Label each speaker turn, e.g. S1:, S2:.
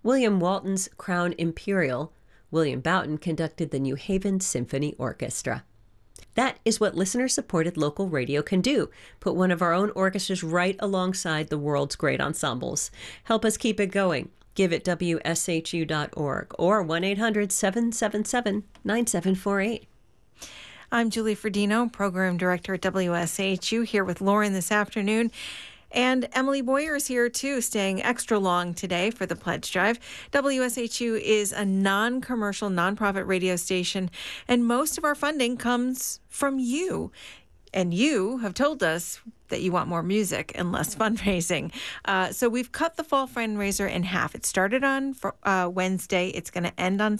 S1: William Walton's Crown Imperial. William Boughton conducted the New Haven Symphony Orchestra. That is what listener-supported local radio can do. Put one of our own orchestras right alongside the world's great ensembles. Help us keep it going. Give at WSHU.org or 1-800-777-9748.
S2: I'm Julie Ferdino, Program Director at WSHU, here with Lauren this afternoon. And Emily Boyer is here, too, staying extra long today for the Pledge Drive. WSHU is a non-commercial, nonprofit radio station, and most of our funding comes from you. And you have told us that you want more music and less fundraising. So we've cut the fall fundraiser in half. It started on Wednesday. It's going to end on